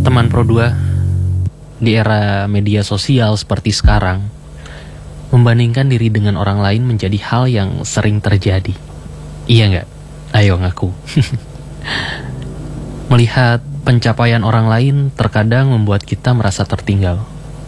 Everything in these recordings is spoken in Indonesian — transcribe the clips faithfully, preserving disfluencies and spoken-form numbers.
Teman Pro dua, di era media sosial seperti sekarang, membandingkan diri dengan orang lain menjadi hal yang sering terjadi. Iya nggak? Ayo ngaku. Melihat pencapaian orang lain terkadang membuat kita merasa tertinggal.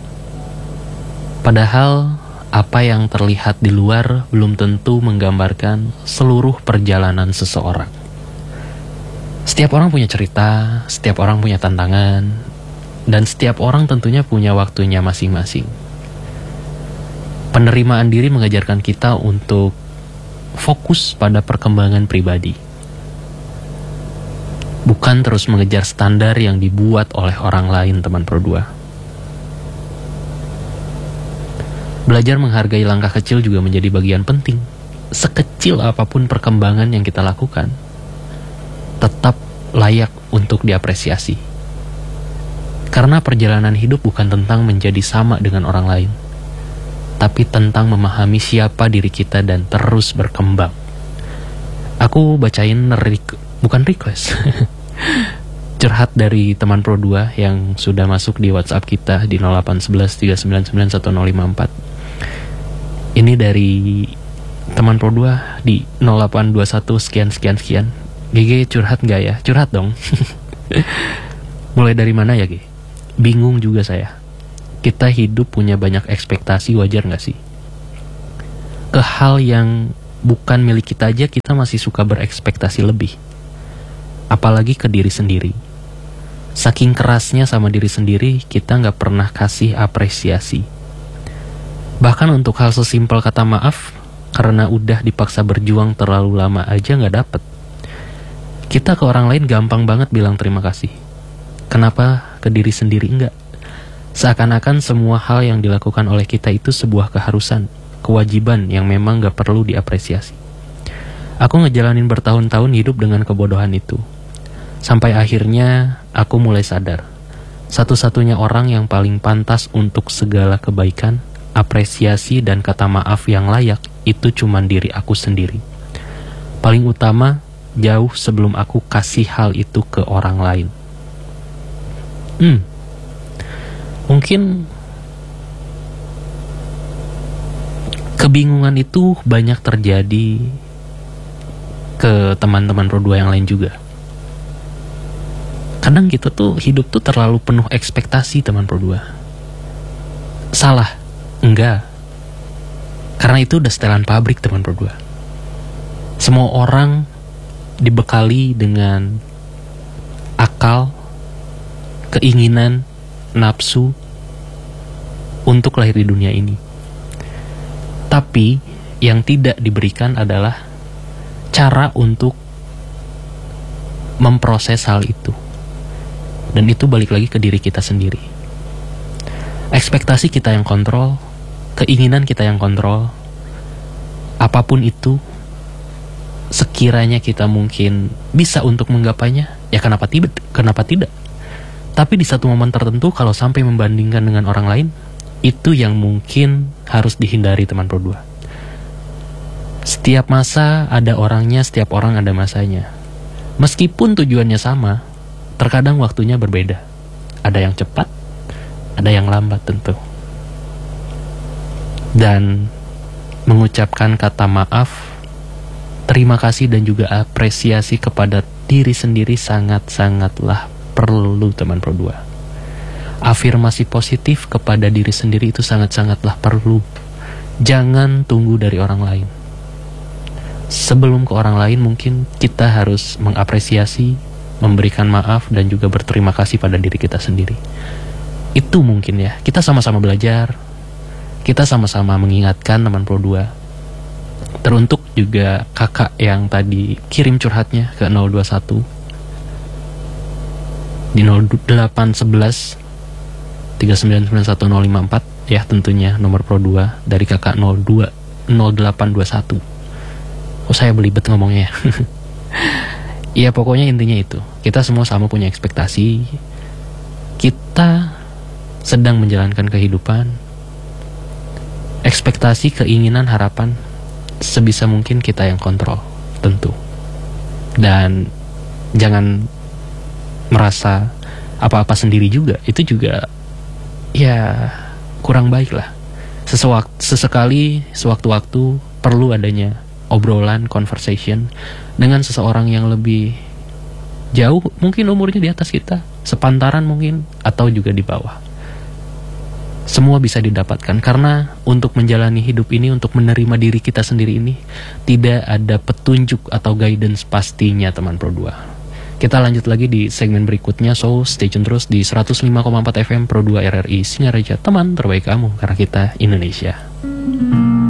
Padahal apa yang terlihat di luar belum tentu menggambarkan seluruh perjalanan seseorang. Setiap orang punya cerita, setiap orang punya tantangan, dan setiap orang tentunya punya waktunya masing-masing. Penerimaan diri mengajarkan kita untuk fokus pada perkembangan pribadi, bukan terus mengejar standar yang dibuat oleh orang lain, teman Pro dua. Belajar menghargai langkah kecil juga menjadi bagian penting. Sekecil apapun perkembangan yang kita lakukan, tetap layak untuk diapresiasi. Karena perjalanan hidup bukan tentang menjadi sama dengan orang lain, tapi tentang memahami siapa diri kita dan terus berkembang. Aku bacain re- bukan request curhat dari teman Pro dua yang sudah masuk di WhatsApp kita di nol delapan satu satu tiga sembilan sembilan satu nol lima empat. Ini dari teman Pro dua di nol delapan dua satu sekian sekian sekian. G G curhat gak ya? Curhat dong. Mulai dari mana ya G? Bingung juga saya. Kita hidup punya banyak ekspektasi, wajar gak sih? Ke hal yang bukan milik kita aja kita masih suka berekspektasi lebih. Apalagi ke diri sendiri. Saking kerasnya sama diri sendiri, kita gak pernah kasih apresiasi. Bahkan untuk hal sesimpel kata maaf, karena udah dipaksa berjuang terlalu lama aja gak dapet. Kita ke orang lain gampang banget bilang terima kasih. Kenapa ke diri sendiri enggak? Seakan-akan semua hal yang dilakukan oleh kita itu sebuah keharusan, kewajiban yang memang gak perlu diapresiasi. Aku ngejalanin bertahun-tahun hidup dengan kebodohan itu. Sampai akhirnya aku mulai sadar, satu-satunya orang yang paling pantas untuk segala kebaikan, apresiasi dan kata maaf yang layak itu cuman diri aku sendiri. Paling utama, jauh sebelum aku kasih hal itu ke orang lain. Hmm, mungkin kebingungan itu banyak terjadi ke teman-teman Pro dua yang lain juga. Kadang kita tuh hidup tuh terlalu penuh ekspektasi, teman Pro dua. Salah? Enggak. Karena itu udah setelan pabrik, teman Pro dua. Semua orang dibekali dengan akal, keinginan, nafsu untuk lahir di dunia ini. Tapi yang tidak diberikan adalah cara untuk memproses hal itu. Dan itu balik lagi ke diri kita sendiri. Ekspektasi kita yang kontrol, keinginan kita yang kontrol. Apapun itu, sekiranya kita mungkin bisa untuk menggapainya, ya kenapa tidak? Kenapa tidak? Tapi di satu momen tertentu kalau sampai membandingkan dengan orang lain, itu yang mungkin harus dihindari, teman Pro dua. Setiap masa ada orangnya, setiap orang ada masanya. Meskipun tujuannya sama, terkadang waktunya berbeda. Ada yang cepat, ada yang lambat tentu. Dan mengucapkan kata maaf, terima kasih dan juga apresiasi kepada diri sendiri sangat-sangatlah perlu, teman Pro dua. Afirmasi positif kepada diri sendiri itu sangat-sangatlah perlu. Jangan tunggu dari orang lain. Sebelum ke orang lain mungkin kita harus mengapresiasi, memberikan maaf dan juga berterima kasih pada diri kita sendiri. Itu mungkin ya. Kita sama-sama belajar. Kita sama-sama mengingatkan, teman Pro dua. Teruntuk juga kakak yang tadi kirim curhatnya ke nol dua satu di nol delapan satu satu tiga sembilan sembilan satu nol lima empat, ya tentunya nomor Pro dua dari kakak nol dua nol delapan dua satu. Oh, saya belibet ngomongnya ya. Ya pokoknya intinya itu, kita semua sama punya ekspektasi. Kita sedang menjalankan kehidupan. Ekspektasi, keinginan, harapan sebisa mungkin kita yang kontrol, tentu. Dan jangan merasa apa-apa sendiri juga, itu juga ya kurang baik lah. Sesewak, sesekali sewaktu-waktu perlu adanya obrolan, conversation dengan seseorang yang lebih jauh, mungkin umurnya di atas kita, sepantaran mungkin, atau juga di bawah. Semua bisa didapatkan, karena untuk menjalani hidup ini, untuk menerima diri kita sendiri ini, tidak ada petunjuk atau guidance pastinya, teman Pro dua. Kita lanjut lagi di segmen berikutnya, so stay tune terus di seratus lima koma empat F M Pro dua R R I Singaraja, teman terbaik kamu, karena kita Indonesia.